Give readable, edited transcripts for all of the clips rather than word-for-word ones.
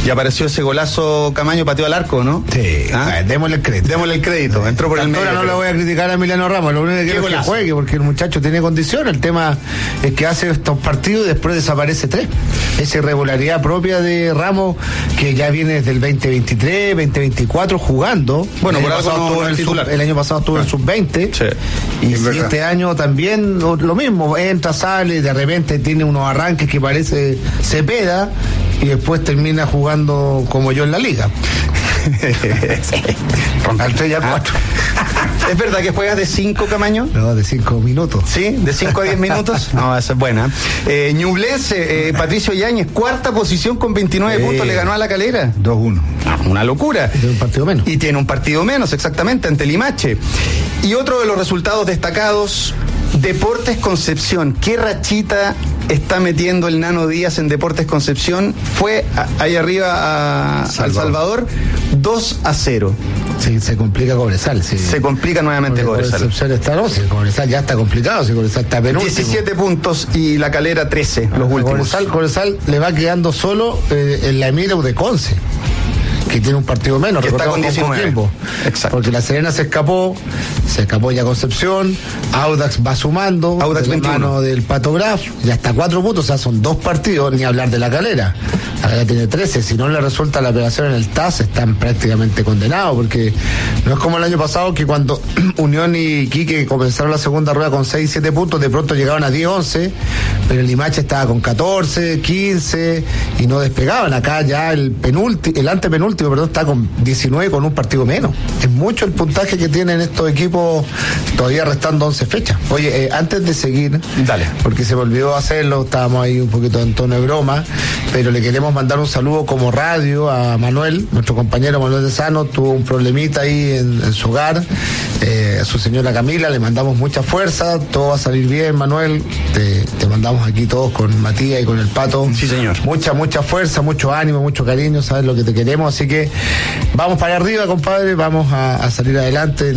Y apareció ese golazo, Camaño pateó al arco, ¿no? Sí, démosle el crédito. Démosle el crédito, entró por el medio. Ahora no le voy a criticar a Emiliano Ramos, lo único que quiero es que juegue, porque el muchacho tiene condición. El tema es que hace estos partidos y después desaparece 3. Esa irregularidad propia de Ramos, que ya viene desde el 2023, 2024 jugando. Bueno, por algo el año pasado estuvo en sub-20. Sí. Y este año también lo mismo, entra, sale, de repente tiene unos arranques que parece Cepeda y después termina jugando como yo en la liga. Al 3 y al 4. ¿Es verdad que juegas de 5, Camaño? No, de 5 minutos. ¿Sí? ¿De 5 a 10 minutos? No, esa es buena. Ñublense, Patricio Yáñez, 4ª posición con 29 puntos, le ganó a La Calera. 2-1. Una locura. Y tiene un partido menos. Y tiene un partido menos, exactamente, ante Limache. Y otro de los resultados destacados, Deportes Concepción. ¿Qué rachita está metiendo el Nano Díaz en Deportes Concepción? Fue ahí arriba a Salvador 2-0. Sí, se complica Cobresal. Sí. Se complica nuevamente Cobresal. Concepción está, no, si Cobresal ya está complicado, si Cobresal está penúltimo. 17 puntos y La Calera 13, los últimos. Cobresal le va quedando solo en la Emirates de Conce, que tiene un partido menos, que está con 19 tiempo. Exacto. Porque La Serena se escapó ya Concepción, Audax va sumando, Audax 21 mano del Pato Graf, ya está 4 puntos, o sea, son 2 partidos, ni hablar de La Calera. La Calera tiene 13, si no le resulta la operación en el TAS, están prácticamente condenados, porque no es como el año pasado que cuando Unión y Iquique comenzaron la segunda rueda con 6, 7 puntos, de pronto llegaron a 10, 11, pero el Limache estaba con 14, 15 y no despegaban. Acá ya el antepenúltimo, está con 19 con un partido menos. Es mucho el puntaje que tienen estos equipos todavía restando 11 fechas. Oye, antes de seguir, dale, porque se me olvidó hacerlo, estábamos ahí un poquito en tono de broma, pero le queremos mandar un saludo como radio a Manuel, nuestro compañero Manuel de Sano, tuvo un problemita ahí en su hogar, a su señora Camila, le mandamos mucha fuerza, todo va a salir bien, Manuel, te mandamos aquí todos con Matías y con el Pato. Sí, señor. Mucha fuerza, mucho ánimo, mucho cariño, sabes lo que te queremos, así que vamos para arriba, compadre, vamos a salir adelante,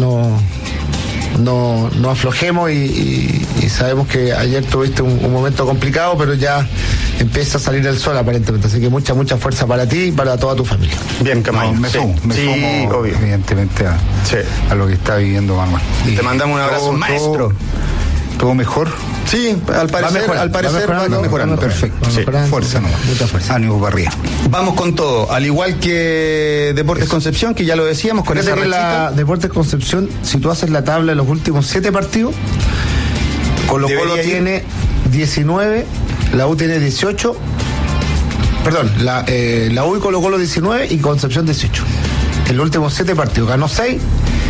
no aflojemos y sabemos que ayer tuviste un momento complicado, pero ya empieza a salir el sol aparentemente, así que mucha fuerza para ti y para toda tu familia. Bien, Camaño. Me sumo obvio, evidentemente a lo que está viviendo Manuel. Y te mandamos un abrazo, maestro. ¿Todo mejor? Sí, al parecer va mejorando. Perfecto. Sí. Fuerza nomás. Mucha fuerza. Ánimo para arriba. Vamos con todo, al igual que Deportes Concepción, que ya lo decíamos, con esa rachita. Deportes Concepción, si tú haces la tabla de los últimos 7 partidos, Colo-Colo tiene 19, la U tiene 18, perdón, la U y Colo-Colo 19 y Concepción 18. En los últimos 7 partidos ganó 6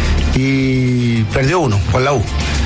y perdió 1 con la U.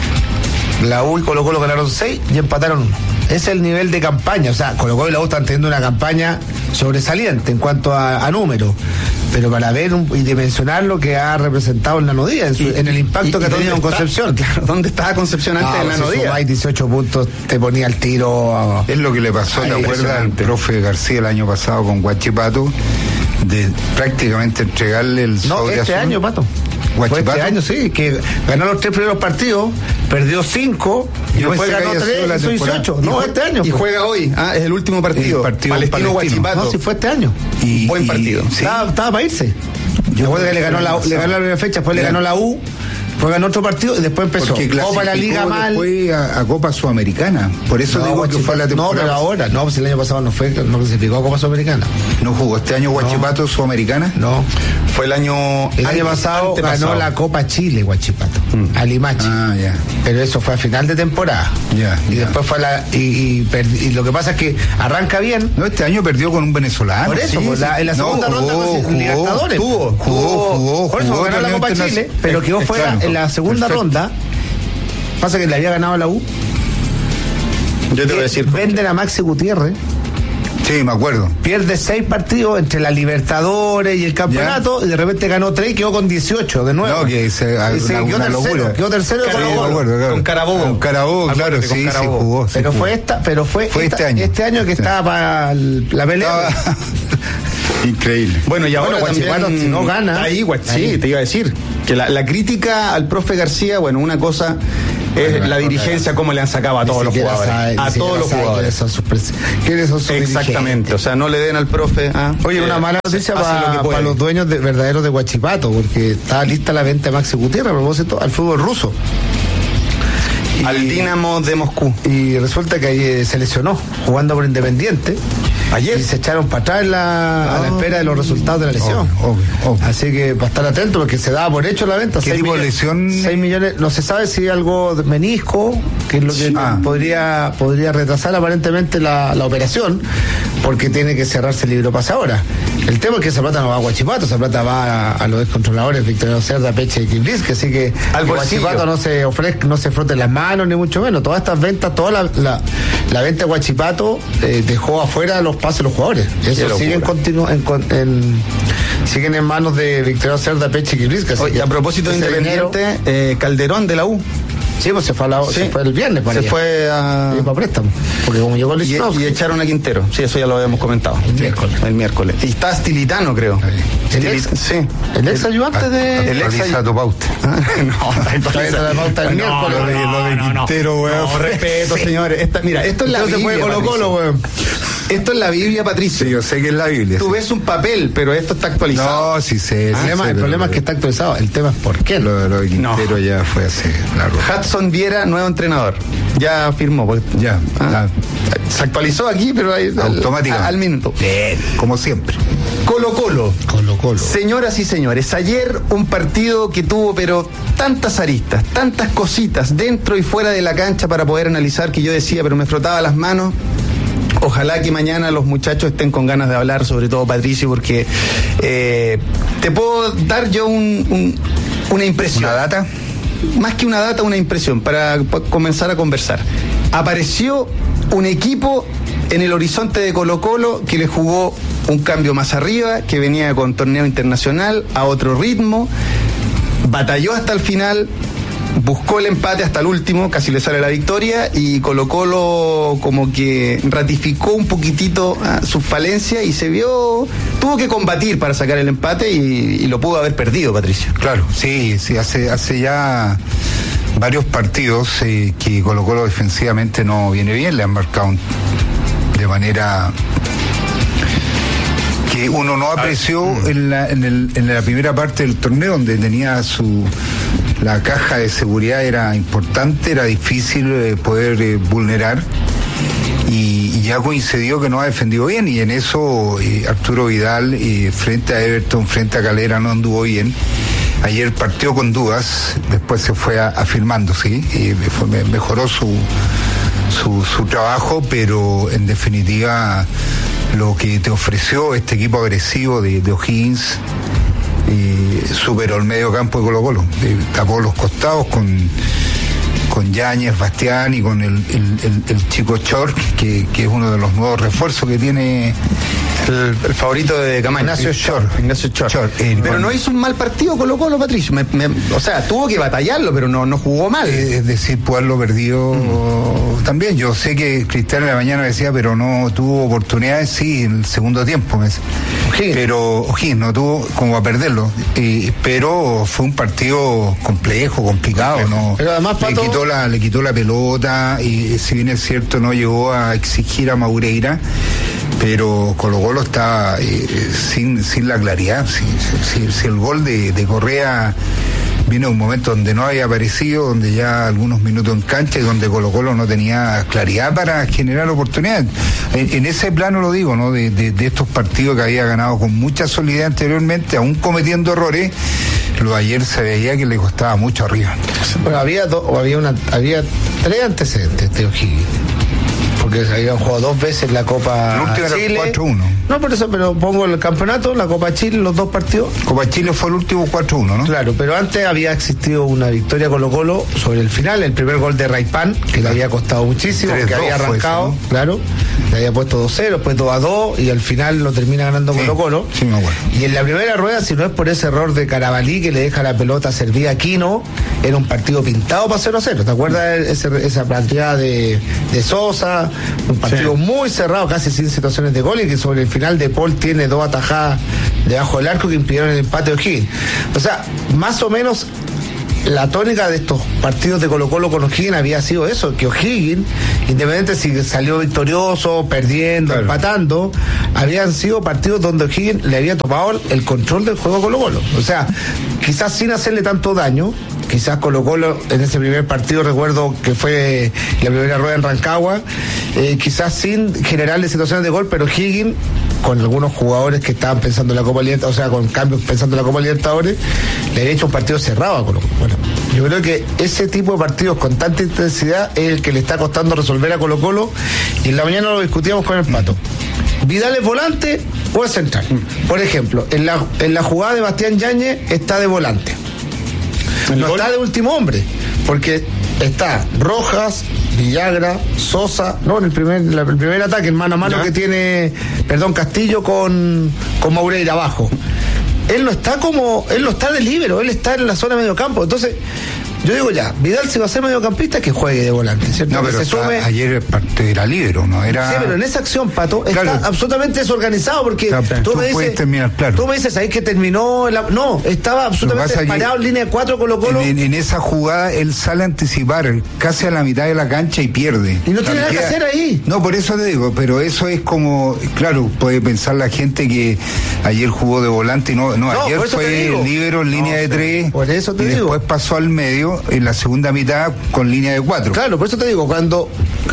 La U y Colo-Colo ganaron 6 y empataron 1. Ese es el nivel de campaña. O sea, Colo-Colo y la U están teniendo una campaña sobresaliente en cuanto a números. Pero para ver y dimensionar lo que ha representado el Nano Díaz en el impacto que ha tenido en Concepción. Claro, ¿dónde estaba Concepción antes del Nano Díaz? Hay 18 puntos, te ponía el tiro. Es lo que le pasó, ¿te acuerdas al profe García el año pasado con Huachipato? De prácticamente entregarle el sobre este azul. año, Pato. Fue este año, sí, que ganó los 3 primeros partidos, perdió 5 y después ganó 3, hizo 18. No, este año. Y juega hoy, es el último partido. Palestino Huachipato. No, si fue este año. Buen partido. Sí. Estaba para irse. Yo recuerdo que le ganó la primera fecha, después le ganó la U. Después ganó otro partido y después empezó Copa la Liga mal. Fue a Copa Sudamericana. Por eso digo que fue la temporada. No, pero ahora, pues el año pasado no clasificó a Copa Sudamericana. ¿No jugó este año Huachipato Sudamericana? No. Fue el año pasado ganó la Copa Chile Huachipato, a Limache. Ya. Pero eso fue a final de temporada. Y después fue y lo que pasa es que arranca bien. No, este año perdió con un venezolano. Por eso, en la segunda ronda con Libertadores. Jugó. Por eso ganó la Copa Chile, pero quedó fuera en la segunda ronda. Pasa que le había ganado a la U. Yo te voy a decir. Venden a Maxi Gutiérrez. Sí, me acuerdo. Pierde 6 partidos entre la Libertadores y el campeonato, y de repente ganó 3 y quedó con 18 de nuevo. No, que quedó tercero con Carabobo. Con Carabobo, claro, sí, jugó. Pero fue este año que estaba para la pelea. Increíble. Bueno, y ahora Huachipato, si no gana. Sí, te iba a decir que la crítica al profe García, una cosa la dirigencia cómo le han sacado a todos los jugadores. A todos los jugadores. ¿Quiénes son sus Exactamente, o sea, no le den al profe. Oye, una mala noticia para los dueños verdaderos de Huachipato, porque está lista la venta de Maxi Gutiérrez a propósito al fútbol ruso. Al Dinamo de Moscú. Y resulta que se lesionó jugando por Independiente. Ayer. Y se echaron para atrás a la espera de los resultados de la lesión. Obvio. Así que para estar atento, porque se daba por hecho la venta. ¿Qué tipo de lesión? 6 millones, no se sabe si algo de menisco, que es lo que podría retrasar aparentemente la operación, porque tiene que cerrarse el libro pase ahora. El tema es que esa plata no va a Huachipato, esa plata va a los descontroladores Victoriano Cerda, Peche y Kibrisky, así que al Huachipato no se frote las manos, ni mucho menos. Todas estas ventas, toda la venta de Huachipato dejó afuera los pases de los jugadores. Eso siguen en manos de Victoriano Cerda, Peche y Kibrisky. A propósito de Independiente, Calderón de la U. Sí, pues se fue el viernes para allá. Fue para préstamo. Porque como llegó el y echaron a Quintero. Sí, eso ya lo habíamos comentado. El miércoles. Y está Stilitano, creo. El ex ayudante de... El ex ayudante Pauta. Lo de Quintero, weón. No, respeto, señores. Esto es la Biblia, Colo-Colo, weón. Esto es la Biblia, Patricio. Sí, yo sé que es la Biblia. Tú ves un papel, pero esto está actualizado. No, sí sé. El problema es que está actualizado. El tema es por qué. Lo de Quintero ya fue hace largo. Hudson Viera, nuevo entrenador. Ya firmó. Ya. Se actualizó aquí, pero automáticamente. Al minuto. Bien, como siempre. Colo-Colo. Señoras y señores, ayer un partido que tuvo pero tantas aristas, tantas cositas dentro y fuera de la cancha para poder analizar, que yo decía, pero me frotaba las manos. Ojalá que mañana los muchachos estén con ganas de hablar, sobre todo Patricio, porque te puedo dar yo una impresión. ¿Una data? Más que una data, una impresión, para comenzar a conversar. Apareció un equipo en el horizonte de Colo-Colo que le jugó un cambio más arriba, que venía con torneo internacional, a otro ritmo, batalló hasta el final, buscó el empate hasta el último, casi le sale la victoria, y Colo-Colo como que ratificó un poquitito sus falencias y tuvo que combatir para sacar el empate y lo pudo haber perdido, Patricio. Claro, sí, hace ya varios partidos que Colo-Colo defensivamente no viene bien, le han marcado de manera que uno no apreció en la primera parte del torneo, donde tenía la caja de seguridad era importante, era difícil poder vulnerar, y ya coincidió que no ha defendido bien, y en eso Arturo Vidal frente a Everton, frente a Calera no anduvo bien. Ayer partió con dudas, después se fue afirmando, sí, mejoró su trabajo, pero en definitiva lo que te ofreció este equipo agresivo de O'Higgins superó el medio campo de Colo-Colo, tapó los costados con Yáñez, Bastián y con el chico Chor, que es uno de los nuevos refuerzos que tiene el favorito de Camaño, Ignacio Chor. Pero no hizo un mal partido Colo-Colo, Patricio. O sea, tuvo que batallarlo, pero no jugó mal. Es decir, poderlo perdido también. Yo sé que Cristiano en la mañana decía, pero no tuvo oportunidades, sí, en el segundo tiempo. Pero O'Higgins no tuvo como a perderlo. Pero fue un partido complejo, complicado. ¿No? Pero además, Pato, le quitó la pelota, y si bien es cierto, no llegó a exigir a Maureira, pero Colo-Colo está sin la claridad. Si el gol de Correa viene un momento donde no había aparecido, donde ya algunos minutos en cancha y donde Colo-Colo no tenía claridad para generar oportunidades. En ese plano lo digo, ¿no? De estos partidos que había ganado con mucha solidez anteriormente, aún cometiendo errores, lo de ayer se veía que le costaba mucho arriba. Bueno, había 3 antecedentes de O'Higgins, porque se habían jugado 2 veces la Copa Chile. 4-1. No, por eso, pero pongo el campeonato, la Copa Chile, los 2 partidos. Copa Chile fue el último 4-1, ¿no? Claro, pero antes había existido una victoria Colo-Colo sobre el final, el primer gol de Raipan, que le había costado muchísimo, que había arrancado, eso, ¿no? Claro, le había puesto 2-0, después 2-2, y al final lo termina ganando Colo-Colo. Sí, me acuerdo. Y en la primera rueda, si no es por ese error de Carabalí, que le deja la pelota servida a Quino, era un partido pintado para 0-0. ¿Te acuerdas esa planteada de Sosa? Un partido muy cerrado, casi sin situaciones de gol, y que sobre el final de Paul tiene 2 atajadas debajo del arco que impidieron el empate de O'Higgins. O sea, más o menos la tónica de estos partidos de Colo-Colo con O'Higgins había sido eso, que O'Higgins, independientemente si salió victorioso, perdiendo, empatando, habían sido partidos donde O'Higgins le había tomado el control del juego a Colo-Colo. O sea, quizás sin hacerle tanto daño, quizás Colo-Colo en ese primer partido, recuerdo que fue la primera rueda en Rancagua, quizás sin generarle situaciones de gol, pero O'Higgins, con algunos jugadores que estaban pensando en la Copa Libertadores, o sea, con cambios pensando en la Copa Libertadores, le había hecho un partido cerrado a Colo-Colo. Bueno, yo creo que ese tipo de partidos con tanta intensidad es el que le está costando resolver a Colo-Colo, y en la mañana lo discutíamos con el Pato. ¿Vidal es volante o es central? Por ejemplo, en la jugada de Bastián Yáñez está de volante. No está de último hombre, porque está Rojas, Villagra, Sosa, no, en el primer ataque, en mano a mano, que tiene, Castillo con Maureira abajo. Él no está de líbero, él está en la zona de medio campo. Entonces, yo digo ya, Vidal, si va a ser mediocampista, que juegue de volante, ¿cierto? No, pero se sume... ayer parte era líbero, ¿no? Era... Sí, pero en esa acción, Pato, claro, está absolutamente desorganizado, porque tú me dices, terminar, claro. Tú me dices ahí que terminó... No, estaba absolutamente parado en línea de 4 Colo-Colo. En esa jugada, él sale a anticipar casi a la mitad de la cancha y pierde. Y no tiene nada que hacer ahí. No, por eso te digo, pero eso es como... Claro, puede pensar la gente que ayer jugó de volante y no, ayer fue líbero en línea de 3. Por eso te digo. Y después pasó al medio en la segunda mitad con línea de 4. Claro, por eso te digo, cuando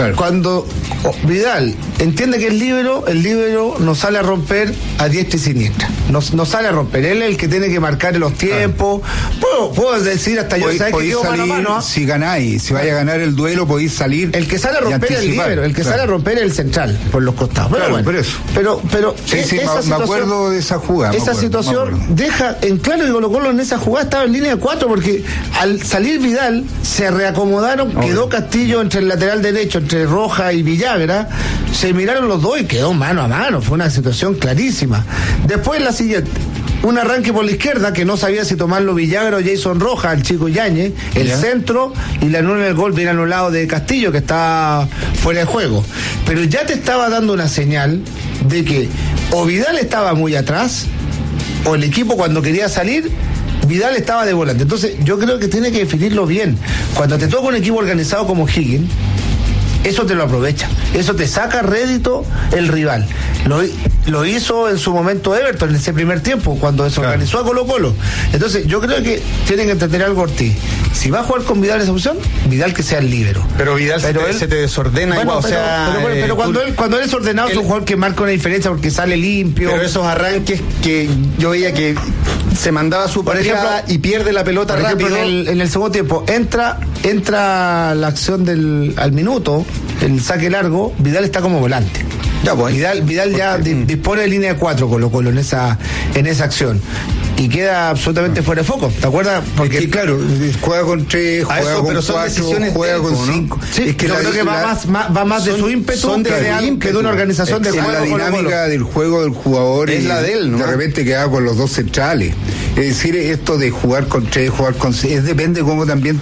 Vidal entiende que es líbero, el líbero no sale a romper a diestra y siniestra. No sale a romper. Él es el que tiene que marcar los tiempos. Puedo decir hasta yo, ¿sabes que quedo mano a mano? Si ganáis, si vaya a ganar el duelo, podéis salir. El que sale a romper es el líbero, el que sale a romper es el central, por los costados. Pero bueno, por eso. Pero me acuerdo de esa jugada. Esa situación deja en claro que Colo-Colo en esa jugada estaba en línea de 4, porque al salir Vidal se reacomodaron, quedó Castillo entre el lateral derecho, entre Roja y Villagra, se miraron los dos y quedó mano a mano, fue una situación clarísima. Después la siguiente, un arranque por la izquierda que no sabía si tomarlo Villagra o Jason Rojas, el chico Yáñez, el centro, y le anulan el gol bien anulado de Castillo, que está fuera de juego. Pero ya te estaba dando una señal de que o Vidal estaba muy atrás, o el equipo cuando quería salir, Vidal estaba de volante. Entonces yo creo que tiene que definirlo bien. Cuando te toca un equipo organizado como O'Higgins, eso te lo aprovecha, eso te saca rédito el rival. Lo hizo en su momento Everton en ese primer tiempo, cuando desorganizó a Colo-Colo. Entonces yo creo que tienen que entender algo Ortiz. Si va a jugar con Vidal esa opción, Vidal que sea el líbero. Pero Vidal se te desordena, bueno, igual, pero cuando él es ordenado, es un jugador que marca una diferencia porque sale limpio. Pero esos arranques que yo veía que se mandaba su parejada y pierde la pelota rápido. Ejemplo, en el segundo tiempo entra la acción al minuto, el saque largo, Vidal está como volante. Ya, pues, Vidal ya dispone de línea de 4 Colo-Colo en esa acción. Y queda absolutamente fuera de foco, ¿te acuerdas? Porque claro, juega con 3, juega con 4, juega con 5. Sí, es que yo creo que va más de su ímpetu que de una organización de juego. La dinámica del juego del jugador es la de él, ¿no? De repente queda con los dos centrales. Es decir, esto de jugar con 3, jugar con 6, depende cómo también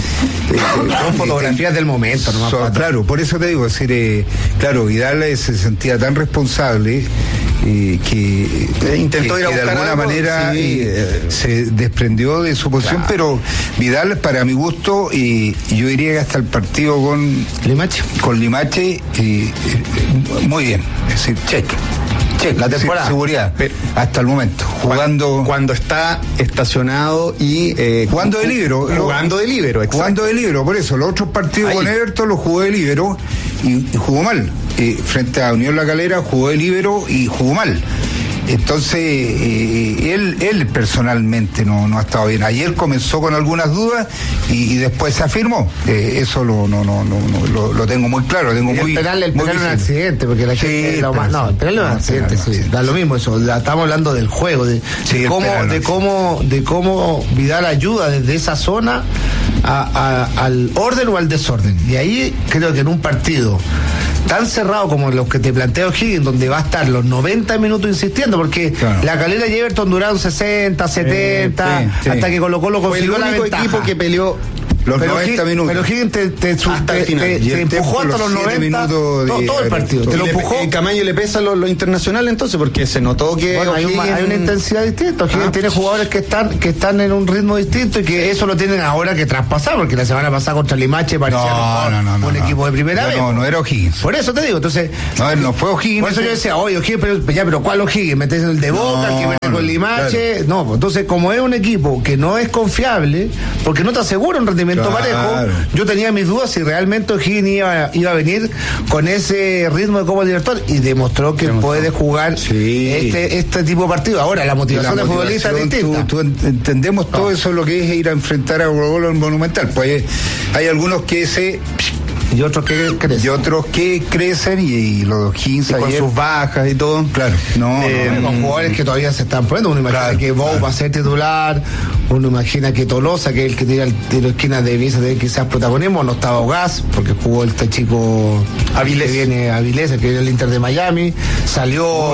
son fotografías del momento, ¿no? Claro, por eso te digo, es decir, claro, Vidal se sentía tan responsable que intentó ir a buscar de alguna manera se desprendió de su posición, pero Vidal, para mi gusto, y yo diría que hasta el partido con Limache, muy bien, es decir, cheque, la temporada, seguridad, hasta el momento, jugando cuando está estacionado y jugando de líbero, por eso los otros partidos con Everton los jugó de líbero y jugó mal. Frente a Unión La Calera jugó de líbero y jugó mal. Entonces él personalmente no ha estado bien. Ayer comenzó con algunas dudas y después se afirmó. Eso lo tengo muy claro. El penal es un accidente, porque la gente el penal es un accidente, sí. Da lo mismo eso. Estamos hablando del juego, de cómo Vidal ayuda desde esa zona al orden o al desorden. Y ahí creo que en un partido tan cerrado como los que te plantea O'Higgins, donde va a estar los 90 minutos insistiendo, porque La Calera y Everton duraron 60, 70, hasta que Colo-Colo consiguió la ventaja. Fue el único equipo que peleó Los 90 minutos. Pero Higgins hasta el final. Te empujó hasta los 90 minutos todo el partido. Te lo empujó. Camaño le pesa lo internacional entonces, porque se notó que bueno, hay una intensidad distinta. Higgins tiene jugadores que están en un ritmo distinto y que eso lo tienen ahora que traspasar, porque la semana pasada contra Limache parecía un equipo de primera vez. No era O'Higgins. Por eso te digo, entonces. No fue O'Higgins. Por eso yo decía, oye, O'Higgins, pero ¿cuál O'Higgins? ¿Metés el de Boca, el que viene con Limache? Claro. No, entonces, como es un equipo que no es confiable, porque no te asegura un rendimiento parejo, yo tenía mis dudas si realmente O'Higgins iba a venir con ese ritmo de Copa Libertadores, y demostró que puede jugar este tipo de partido. Ahora, la motivación del futbolista es distinta. Tú entendemos todo eso, lo que es ir a enfrentar a Colo-Colo en Monumental. Pues hay algunos que y otros que crecen. Y otros que crecen y los O'Higgins con sus bajas y todo. Claro. Con jugadores que todavía se están poniendo. Uno imagina que Bou va a ser titular. Uno imagina que Tolosa, que es el que tira el tiro de esquina, debiese tener quizás protagonismo. No estaba Gas, porque jugó este chico Avilés, que viene Avilés, que viene el Inter de Miami. Salió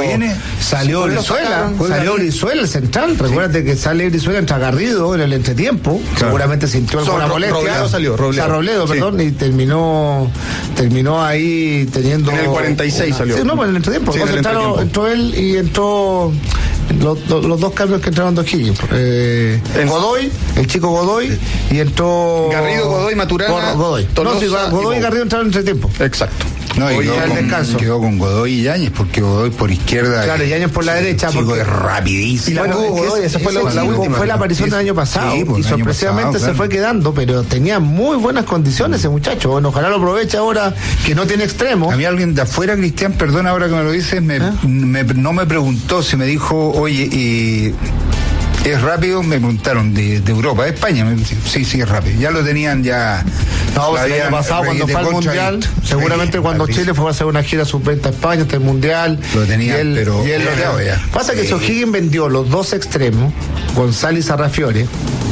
Brizuela, el central. Recuérdate que sale Brizuela, entra Garrido en el entretiempo. Seguramente sintió alguna molestia. Robledo, perdón, y terminó ahí teniendo. En el 46 salió. Sí, no, en el entretiempo. Sí, entró él y entró los dos cambios que entraron de O'Higgins. En Godoy, el chico Godoy, y entró. Garrido, Godoy, Maturana. Godoy. Godoy y Garrido entraron en entretiempo. Exacto. No, y quedó con Godoy y Yáñez, porque Godoy por izquierda. Claro, Yáñez por la derecha. Chico es rapidísimo. Esa fue la última. Fue la aparición del año pasado. Y sorpresivamente se fue quedando, pero tenía muy buenas condiciones ese muchacho. Bueno, ojalá lo aproveche ahora que no tiene extremo. A mí alguien de afuera, Cristian, perdón ahora que me lo dices, no me preguntó, si me dijo, oye, es rápido, me preguntaron de Europa, de España. Sí, es rápido. Ya lo tenían ya. No, el año pasado cuando fue al Mundial, seguramente cuando Chile fue a hacer una gira sub-20 a España, hasta el Mundial. Lo tenían, pero ya. Pasa que O'Higgins vendió los dos extremos, González y Sarrafiore.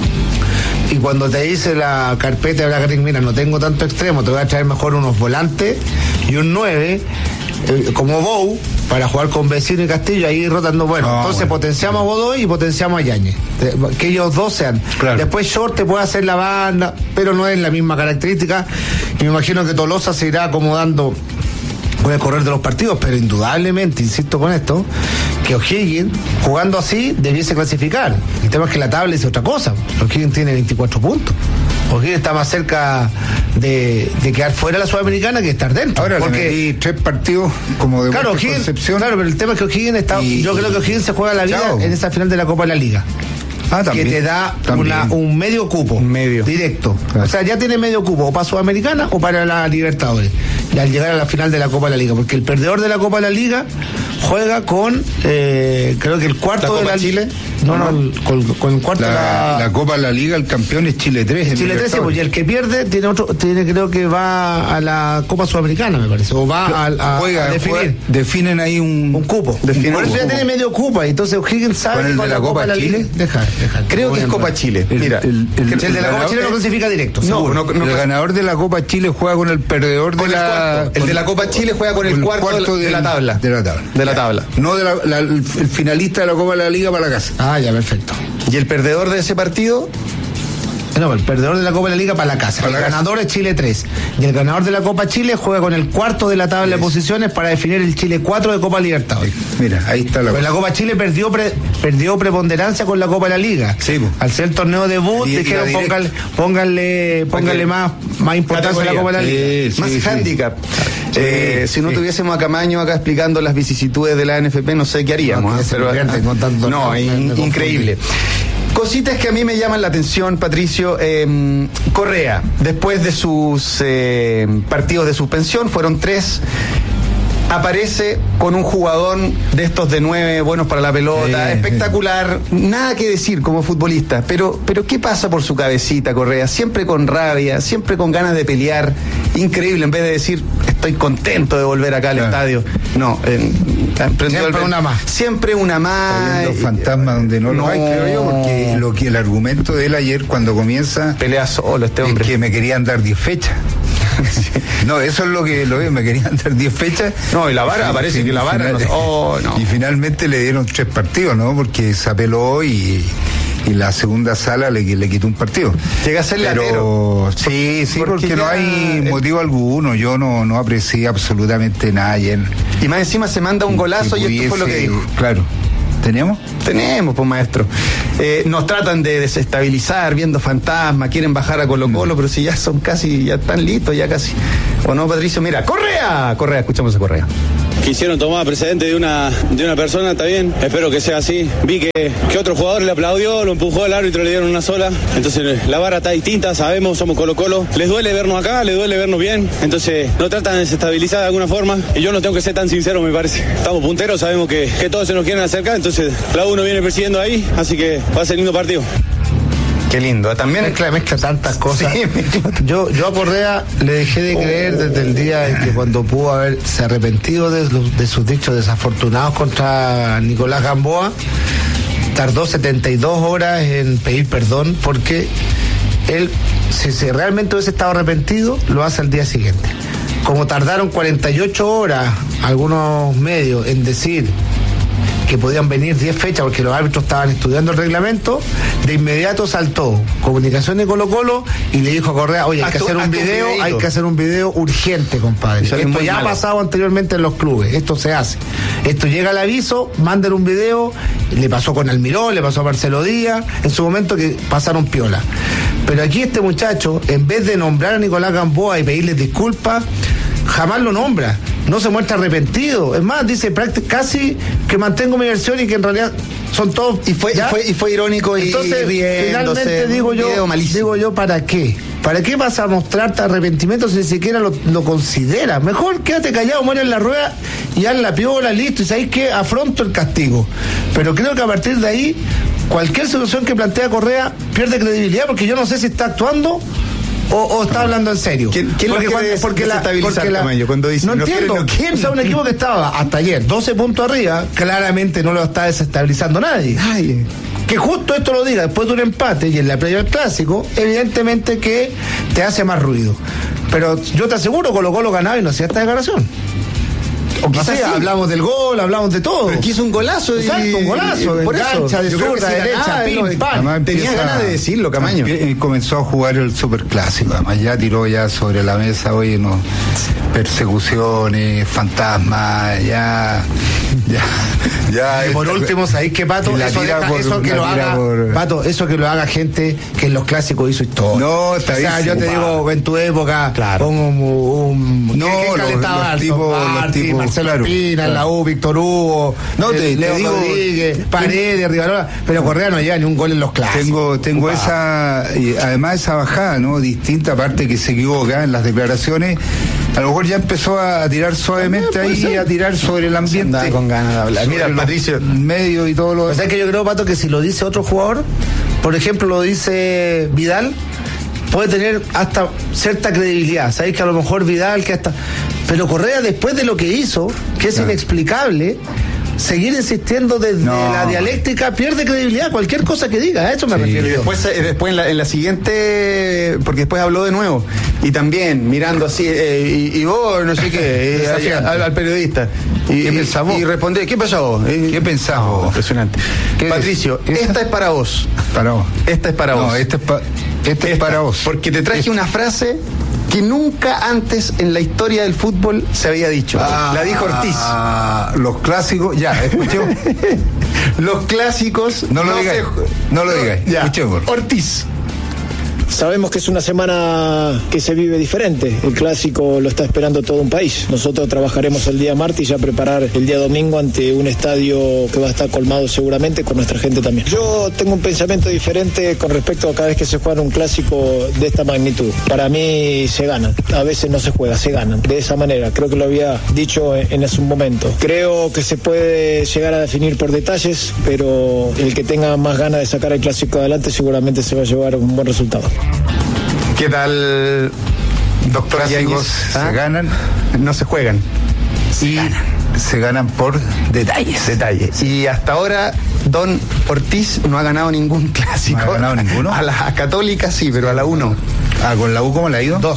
Y cuando te dice la carpeta de Black, mira, no tengo tanto extremo, te voy a traer mejor unos volantes y un 9, como Bou, para jugar con Vecino y Castillo, ahí rotando. Entonces potenciamos a Godoy y potenciamos a Yáñez, que ellos dos sean. Claro. Después Short te puede hacer la banda, pero no es la misma característica. Y me imagino que Tolosa se irá acomodando con el correr de los partidos, pero indudablemente, insisto con esto, que O'Higgins, jugando así, debiese clasificar. El tema es que la tabla dice otra cosa. O'Higgins tiene 24 puntos. O'Higgins está más cerca de quedar fuera de la Sudamericana que estar dentro. Ahora, porque 3 partidos como de Concepción. Claro, pero el tema es que O'Higgins está. Yo creo que O'Higgins se juega la vida en esa final de la Copa de la Liga. Que te da un medio cupo directo. Claro. O sea, ya tiene medio cupo, o para Sudamericana o para la Libertadores. Y al llegar a la final de la Copa de la Liga, porque el perdedor de la Copa de la Liga juega con creo que el cuarto de la Chile. Con el cuarto de la Copa de la Liga, el campeón es Chile 3. Chile 3, y el que pierde creo que va a la Copa Sudamericana, me parece, o va a definir. Definen ahí un cupo. Por eso ya tiene medio cupo, entonces O'Higgins sabe que con la Copa de Chile. Creo que es Copa Chile. Mira, el de la Copa Chile no clasifica directo. El ganador de la Copa Chile juega con el perdedor de la. El de la Copa Chile juega con el cuarto de la tabla. De la tabla. No el finalista de la Copa de la Liga para la casa. Ah, ya, perfecto. ¿Y el perdedor de ese partido? No, el perdedor de la Copa de la Liga para la casa. El ganador es Chile 3. Y el ganador de la Copa Chile juega con el cuarto de la tabla de posiciones para definir el Chile 4 de Copa Libertadores. Mira, ahí está la cosa. La Copa Chile perdió preponderancia con la Copa de la Liga. Sí, al ser el torneo debut, dijeron pónganle más importancia a la Copa de la Liga. Más handicap. Si no tuviésemos a Camaño acá explicando las vicisitudes de la NFP, no sé qué haríamos. Increíble. Cositas que a mí me llaman la atención, Patricio. Correa, después de sus partidos de suspensión, fueron 3, aparece con un jugador de estos de 9 buenos para la pelota, espectacular, nada que decir como futbolista, pero ¿qué pasa por su cabecita, Correa? Siempre con rabia, siempre con ganas de pelear, increíble, en vez de decir estoy contento de volver acá al estadio, no, siempre una más, los fantasmas donde no los hay, creo yo, porque el argumento de él ayer cuando comienza pelea solo este hombre, es que me querían dar 10 fechas. No, eso es lo que me querían dar 10 fechas. No, y la vara, parece que la vara. Y finalmente le dieron 3 partidos, ¿no? Porque se apeló y la segunda sala le quitó un partido. Llega a ser latero. Sí, porque no hay motivo alguno. Yo no aprecié absolutamente nada ayer. Y más encima se manda un golazo y esto fue lo que dijo. Claro. ¿Tenemos, pues, maestro. Nos tratan de desestabilizar, viendo fantasmas, quieren bajar a Colo-Colo, pero si ya son casi, ya están listos, ya casi. ¿O no, Patricio? Mira, Correa, escuchamos a Correa. Quisieron tomar precedente de una persona, está bien, espero que sea así. Vi que otro jugador le aplaudió, lo empujó al árbitro, le dieron una sola. Entonces la vara está distinta, sabemos, somos Colo-Colo. Les duele vernos acá, les duele vernos bien. Entonces no tratan de desestabilizar de alguna forma. Y yo no tengo que ser tan sincero, me parece. Estamos punteros, sabemos que todos se nos quieren acercar, entonces la U nos viene persiguiendo ahí, así que va a ser lindo partido. Qué lindo, también mezcla tantas cosas. Sí, yo a Correa le dejé de creer desde el día en que cuando pudo haberse arrepentido de sus dichos desafortunados contra Nicolás Gamboa, tardó 72 horas en pedir perdón, porque él, si realmente hubiese estado arrepentido, lo hace al día siguiente. Como tardaron 48 horas algunos medios en decir que podían venir 10 fechas porque los árbitros estaban estudiando el reglamento, de inmediato saltó Comunicación de Colo-Colo y le dijo a Correa, oye, hay que hacer un video urgente, compadre. Esto ya ha pasado anteriormente en los clubes, esto se hace. Esto llega al aviso, manden un video, le pasó con Almirón, le pasó a Marcelo Díaz, en su momento que pasaron piola. Pero aquí este muchacho, en vez de nombrar a Nicolás Gamboa y pedirle disculpas, jamás lo nombra, no se muestra arrepentido, es más, dice casi que mantengo mi versión y que en realidad son todos. Y fue irónico. Entonces, finalmente digo yo, ¿para qué? ¿Para qué vas a mostrarte arrepentimiento si ni siquiera lo consideras? Mejor quédate callado, muere en la rueda y haz la piola, listo, y sabéis que afronto el castigo. Pero creo que a partir de ahí, cualquier solución que plantea Correa pierde credibilidad, porque yo no sé si está actuando o está hablando en serio. Porque cuando dice, no entiendo. O sea, un equipo que estaba hasta ayer 12 puntos arriba, claramente no lo está desestabilizando nadie. Que justo esto lo diga después de un empate y en la previa del clásico, evidentemente que te hace más ruido. Pero yo te aseguro, Colo-Colo ganaba y no hacía esta declaración. O quizás hablamos del gol, hablamos de todo. Pero quiso un golazo. Exacto, un golazo. De engancha, de zurda, derecha, pim, pam. Tenía ganas de decirlo, Camaño. Comenzó a jugar el superclásico. Además, ya tiró ya sobre la mesa hoy persecuciones, fantasmas, ya. Y por último, ¿sabéis qué, Pato? Eso que lo haga gente que en los clásicos hizo historia. No, está bien. O sea, yo te digo, en tu época, claro. Los tipos Marcelo Espina, en la U, Víctor Hugo, Leo Rodríguez, Paredes, Rivarola, pero Correa no llega ni un gol en los clásicos. Tengo esa, y además esa bajada, ¿no? Distinta, aparte que se equivoca en las declaraciones, a lo mejor ya empezó a tirar suavemente ahí, a tirar sobre el ambiente. Andaba con ganas de hablar. Mira, Patricio, medio y todo lo demás. O sea, que yo creo, Pato, que si lo dice otro jugador, por ejemplo, lo dice Vidal, puede tener hasta cierta credibilidad. Sabéis que a lo mejor Vidal, pero Correa, después de lo que hizo, que es inexplicable, seguir insistiendo desde la dialéctica pierde credibilidad, cualquier cosa que diga, a eso me refiero. Y después en la siguiente, porque después habló de nuevo, y también mirando así, y vos, no sé qué, al periodista. ¿Qué pensás vos? Y responde, ¿qué pensás vos? ¿Qué pensás vos? Impresionante. Patricio, esta es para vos. Para vos. Esta es para vos. Esta es para vos. Porque te traje una frase que nunca antes en la historia del fútbol se había dicho. La dijo Ortiz. Los clásicos, ya, escuchemos. Los clásicos. No lo digáis. No lo digáis. Escuchemos. Ortiz. Sabemos que es una semana que se vive diferente. El clásico lo está esperando todo un país. Nosotros trabajaremos el día martes y ya preparar el día domingo ante un estadio que va a estar colmado seguramente con nuestra gente también. Yo tengo un pensamiento diferente con respecto a cada vez que se juega un clásico de esta magnitud. Para mí se ganan. A veces no se juega, se ganan. De esa manera. Creo que lo había dicho en un momento. Creo que se puede llegar a definir por detalles, pero el que tenga más ganas de sacar el clásico adelante seguramente se va a llevar un buen resultado. ¿Qué tal, doctor? Clásicos se ganan, no se juegan. Se ganan por detalles. Y hasta ahora, don Ortiz no ha ganado ningún clásico. ¿No ha ganado ninguno? A la Católica sí, pero a la U no. ¿Con la U cómo le ha ido? 2.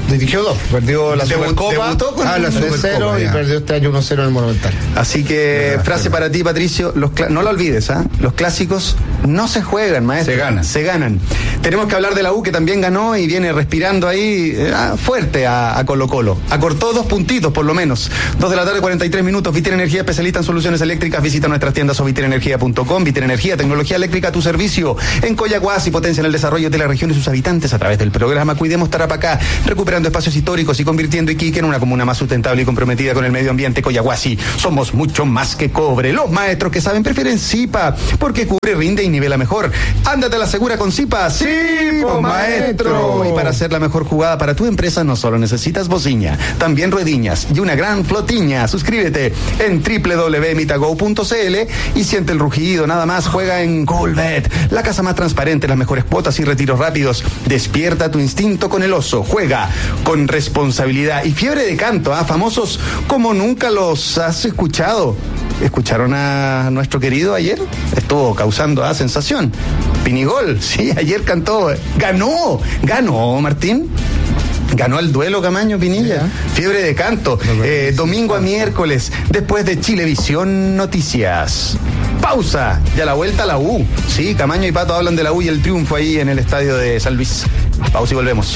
dirigió 2. Perdió la Supercopa. Debutó con la 3-0 y perdió este año 1-0 en el Monumental. Así que, frase para ti, Patricio, no lo olvides, los clásicos no se juegan, maestro. Se ganan. Tenemos que hablar de la U, que también ganó y viene respirando ahí fuerte a Colo-Colo. Acortó 2 puntitos, por lo menos. 2 de la tarde, 43 minutos. Vitir Energía, especialista en soluciones eléctricas. Visita nuestras tiendas o viterenergia.com. Vitir Energía, tecnología eléctrica a tu servicio. En Coyahuasi, potencia en el desarrollo de la región y sus habitantes a través del programa Cuidemos Tarapacá, recuperando espacios históricos y convirtiendo Iquique en una comuna más sustentable y comprometida con el medio ambiente. Coyahuasi, somos mucho más que cobre. Los maestros que saben prefieren Zipa, porque cubre, rinde y nivela mejor. Ándate a la segura con Zipa. ¡Sí, maestro! Y para hacer la mejor jugada para tu empresa no solo necesitas bociña, también ruediñas y una gran flotiña. Suscríbete en www.mitago.cl y siente el rugido. Nada más, juega en Golbet, la casa más transparente, las mejores cuotas y retiros rápidos. Despierta tu instinto con el oso. Juega con responsabilidad. Y fiebre de canto, famosos como nunca los has escuchado. ¿Escucharon a nuestro querido ayer? Estuvo causando sensación. Pinigol, sí, ayer cantó. Ganó, Martín. Ganó el duelo Camaño Pinilla. Fiebre de canto. Domingo a miércoles, después de Chilevisión Noticias. Pausa. Y a la vuelta la U. Sí, Camaño y Pato hablan de la U y el triunfo ahí en el estadio de San Luis. Pausa y volvemos.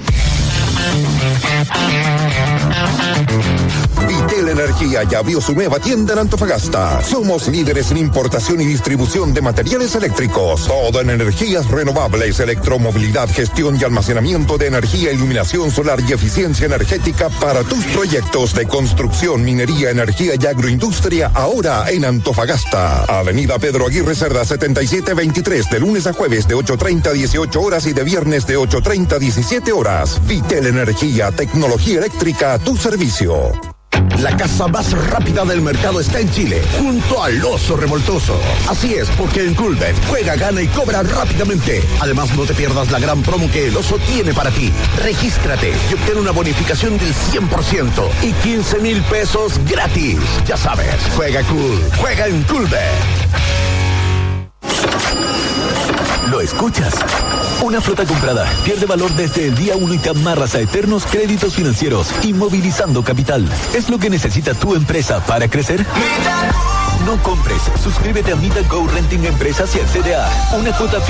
Vitel Energía ya abrió su nueva tienda en Antofagasta. Somos líderes en importación y distribución de materiales eléctricos. Todo en energías renovables, electromovilidad, gestión y almacenamiento de energía, iluminación solar y eficiencia energética para tus proyectos de construcción, minería, energía y agroindustria, ahora en Antofagasta. Avenida Pedro Aguirre Cerda 7723, de lunes a jueves de 8:30 a 18 horas y de viernes de 8:30 a 17 horas. Vitel Energía, tecnología eléctrica a tu servicio. La casa más rápida del mercado está en Chile, junto al Oso Revoltoso. Así es, porque en Coolbet juega, gana y cobra rápidamente. Además, no te pierdas la gran promo que el Oso tiene para ti. Regístrate y obtén una bonificación del 100% y 15,000 pesos gratis. Ya sabes, juega cool, juega en Coolbet. ¿Lo escuchas? Una flota comprada pierde valor desde el día 1 y te amarras a eternos créditos financieros, inmovilizando capital. ¿Es lo que necesita tu empresa para crecer? No compres. Suscríbete a Mita Go Renting Empresas y accede a una cuota fija